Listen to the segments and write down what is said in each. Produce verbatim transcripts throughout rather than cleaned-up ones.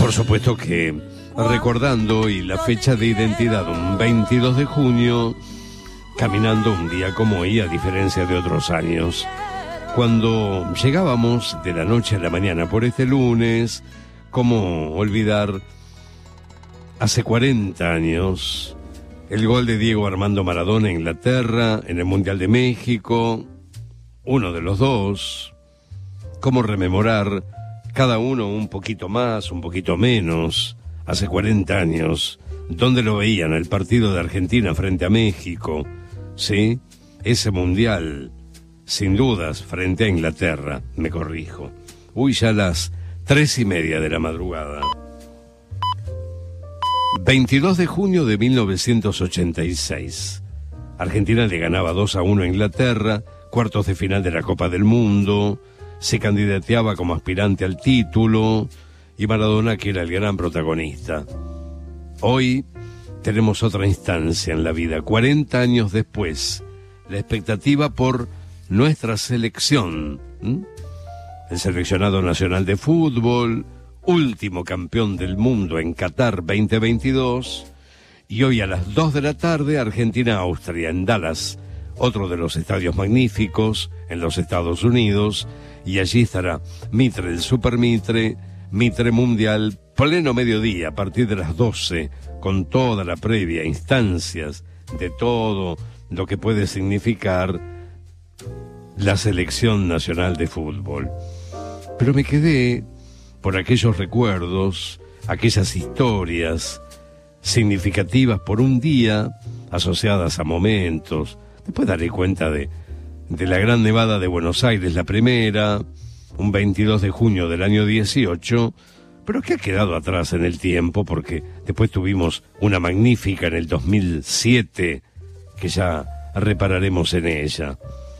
por supuesto que recordando y la fecha de identidad, un veintidós de junio, caminando un día como hoy, a diferencia de otros años, cuando llegábamos de la noche a la mañana por este lunes. ¿Cómo olvidar hace cuarenta años el gol de Diego Armando Maradona a Inglaterra en el Mundial de México? Uno de los dos. ¿Cómo rememorar cada uno un poquito más, un poquito menos, hace cuarenta años, donde lo veían el partido de Argentina frente a México? Sí, ese Mundial, sin dudas, frente a Inglaterra, me corrijo. Uy, ya las tres y media de la madrugada. veintidós de junio de mil novecientos ochenta y seis. Argentina le ganaba dos a uno a Inglaterra, cuartos de final de la Copa del Mundo, se candidateaba como aspirante al título, y Maradona, que era el gran protagonista. Hoy tenemos otra instancia en la vida, cuarenta años después, la expectativa por nuestra selección, ¿Mm? el seleccionado nacional de fútbol, último campeón del mundo en Qatar veinte veintidós, y hoy a las dos de la tarde Argentina-Austria en Dallas, otro de los estadios magníficos en los Estados Unidos, y allí estará Mitre, el Super Mitre, Mitre Mundial, pleno mediodía a partir de las doce, con toda la previa, instancias de todo lo que puede significar la selección nacional de fútbol. Pero me quedé por aquellos recuerdos, aquellas historias significativas por un día, asociadas a momentos. Después daré cuenta de, de la Gran Nevada de Buenos Aires, la primera, un veintidós de junio del año dieciocho, pero que ha quedado atrás en el tiempo, porque después tuvimos una magnífica en el dos mil siete, que ya repararemos en ella.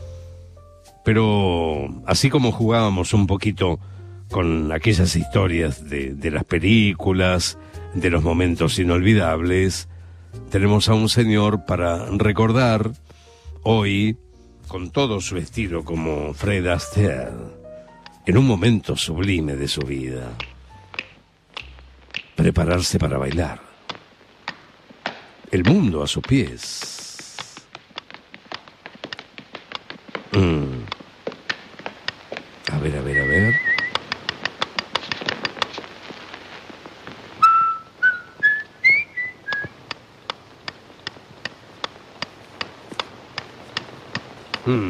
Pero así como jugábamos un poquito con aquellas historias de, de las películas, de los momentos inolvidables, tenemos a un señor para recordar hoy, con todo su estilo como Fred Astaire, en un momento sublime de su vida. Prepararse para bailar. El mundo a sus pies. Mm. A ver, a ver, a ver. Mm.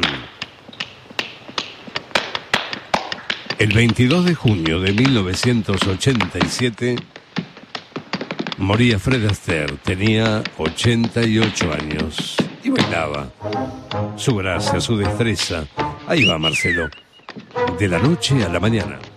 El veintidós de junio de mil novecientos ochenta y siete moría Fred Astaire, tenía ochenta y ocho años y bailaba. Su gracia, su destreza. Ahí va Marcelo. De la noche a la mañana.